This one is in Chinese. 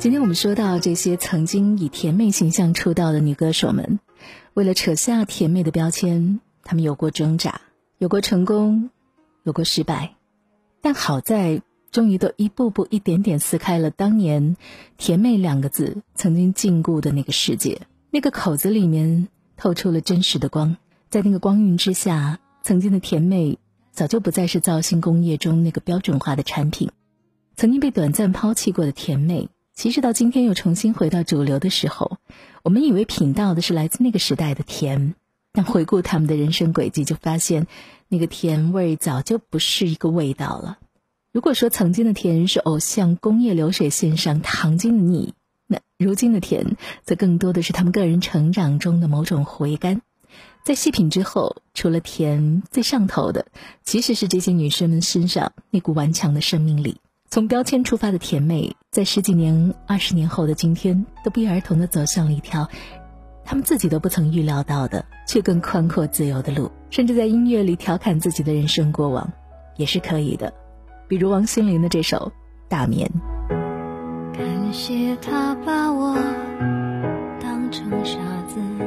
今天我们说到这些曾经以甜妹形象出道的女歌手们，为了扯下甜妹的标签，她们有过挣扎，有过成功，有过失败，但好在终于都一步步一点点撕开了当年甜妹2个字曾经禁锢的那个世界，那个口子里面透出了真实的光。在那个光晕之下，曾经的甜妹早就不再是造星工业中那个标准化的产品。曾经被短暂抛弃过的甜妹，其实到今天又重新回到主流的时候，我们以为品到的是来自那个时代的甜，但回顾他们的人生轨迹，就发现那个甜味早就不是一个味道了。如果说曾经的甜是偶像工业流水线上糖精的腻，那如今的甜则更多的是他们个人成长中的某种回甘。在细品之后，除了甜，最上头的其实是这些女生们身上那股顽强的生命力。从标签出发的甜妹，在10几年、20年后的今天，都不约而同地走向了一条他们自己都不曾预料到的却更宽阔自由的路，甚至在音乐里调侃自己的人生过往也是可以的。比如王心凌的这首《大眠》。 感谢他把我当成傻子，